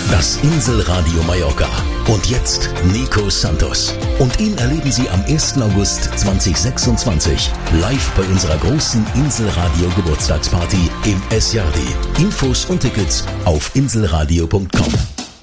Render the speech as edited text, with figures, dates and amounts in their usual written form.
Das Inselradio Mallorca. Und jetzt Nico Santos. Und ihn erleben Sie am 1. August 2026 live bei unserer großen Inselradio Geburtstagsparty im S-Jardi. Infos und Tickets auf inselradio.com.